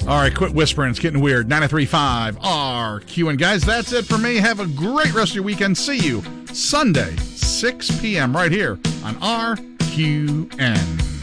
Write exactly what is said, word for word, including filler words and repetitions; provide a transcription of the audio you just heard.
All right, quit whispering. It's getting weird. ninety-three point five R Q. And guys, that's it for me. Have a great rest of your weekend. See you Sunday, six p.m. right here on R Q N.